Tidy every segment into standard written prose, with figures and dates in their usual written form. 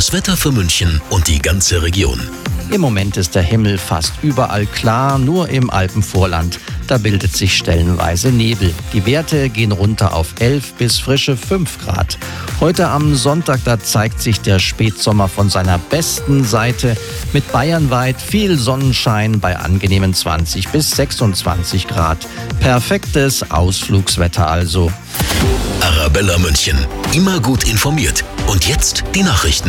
Das Wetter für München und die ganze Region. Im Moment ist der Himmel fast überall klar, nur im Alpenvorland. Da bildet sich stellenweise Nebel. Die Werte gehen runter auf 11 bis frische 5 Grad. Heute am Sonntag, da zeigt sich der Spätsommer von seiner besten Seite. Mit bayernweit viel Sonnenschein bei angenehmen 20 bis 26 Grad. Perfektes Ausflugswetter also. Arabella München. Immer gut informiert. Und jetzt die Nachrichten.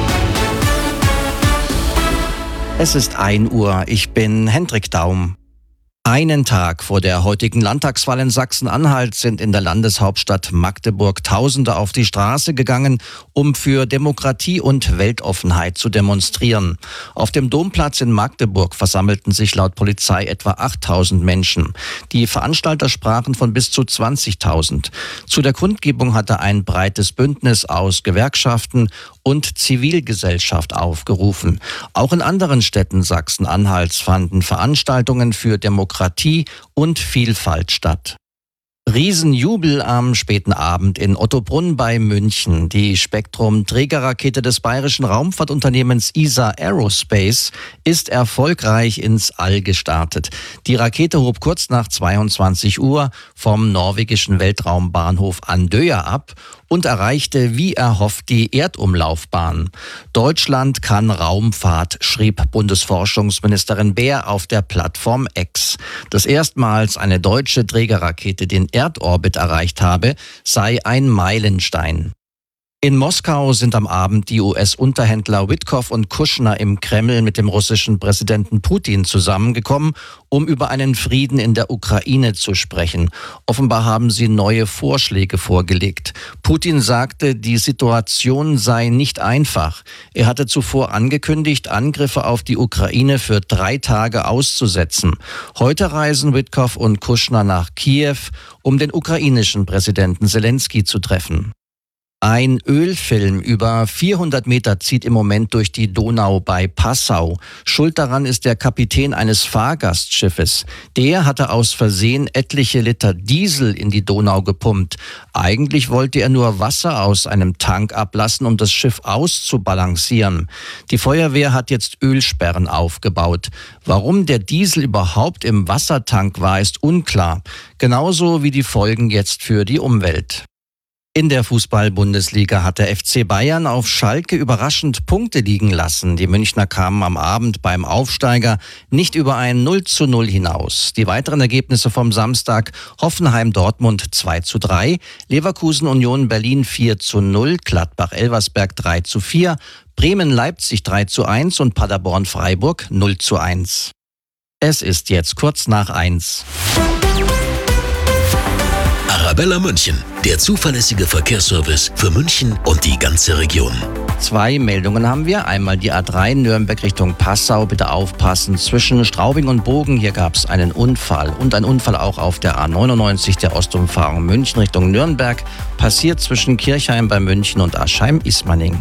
Es ist 1 Uhr. Ich bin Hendrik Daum. Einen Tag vor der heutigen Landtagswahl in Sachsen-Anhalt sind in der Landeshauptstadt Magdeburg Tausende auf die Straße gegangen, um für Demokratie und Weltoffenheit zu demonstrieren. Auf dem Domplatz in Magdeburg versammelten sich laut Polizei etwa 8.000 Menschen. Die Veranstalter sprachen von bis zu 20.000. Zu der Kundgebung hatte ein breites Bündnis aus Gewerkschaften und Zivilgesellschaft aufgerufen. Auch in anderen Städten Sachsen-Anhalts fanden Veranstaltungen für Demokratie und Vielfalt statt. Riesenjubel am späten Abend in Ottobrunn bei München. Die Spektrum-Trägerrakete des bayerischen Raumfahrtunternehmens ESA Aerospace ist erfolgreich ins All gestartet. Die Rakete hob kurz nach 22 Uhr vom norwegischen Weltraumbahnhof Andøya ab und erreichte wie erhofft die Erdumlaufbahn. Deutschland kann Raumfahrt, schrieb Bundesforschungsministerin Baer auf der Plattform X. Dass erstmals eine deutsche Trägerrakete den Erdorbit erreicht habe, sei ein Meilenstein. In Moskau sind am Abend die US-Unterhändler Witkoff und Kushner im Kreml mit dem russischen Präsidenten Putin zusammengekommen, um über einen Frieden in der Ukraine zu sprechen. Offenbar haben sie neue Vorschläge vorgelegt. Putin sagte, die Situation sei nicht einfach. Er hatte zuvor angekündigt, Angriffe auf die Ukraine für 3 Tage auszusetzen. Heute reisen Witkoff und Kushner nach Kiew, um den ukrainischen Präsidenten Selenskyj zu treffen. Ein Ölfilm über 400 Meter zieht im Moment durch die Donau bei Passau. Schuld daran ist der Kapitän eines Fahrgastschiffes. Der hatte aus Versehen etliche Liter Diesel in die Donau gepumpt. Eigentlich wollte er nur Wasser aus einem Tank ablassen, um das Schiff auszubalancieren. Die Feuerwehr hat jetzt Ölsperren aufgebaut. Warum der Diesel überhaupt im Wassertank war, ist unklar. Genauso wie die Folgen jetzt für die Umwelt. In der Fußball-Bundesliga hat der FC Bayern auf Schalke überraschend Punkte liegen lassen. Die Münchner kamen am Abend beim Aufsteiger nicht über ein 0:0 hinaus. Die weiteren Ergebnisse vom Samstag: Hoffenheim-Dortmund 2:3, Leverkusen-Union Berlin 4:0, Gladbach-Elversberg 3:4, Bremen-Leipzig 3:1 und Paderborn-Freiburg 0:1. Es ist jetzt kurz nach 1. Arabella München, der zuverlässige Verkehrsservice für München und die ganze Region. 2 Meldungen haben wir. Einmal die A3 Nürnberg Richtung Passau. Bitte aufpassen. Zwischen Straubing und Bogen, hier gab es einen Unfall. Und ein Unfall auch auf der A99 der Ostumfahrung München Richtung Nürnberg. Passiert zwischen Kirchheim bei München und Aschheim-Ismaning.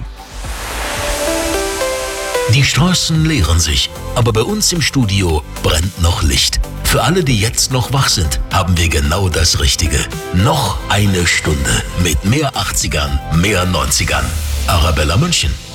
Die Straßen leeren sich, aber bei uns im Studio brennt noch Licht. Für alle, die jetzt noch wach sind, haben wir genau das Richtige. Noch eine Stunde mit mehr 80ern, mehr 90ern. Arabella München.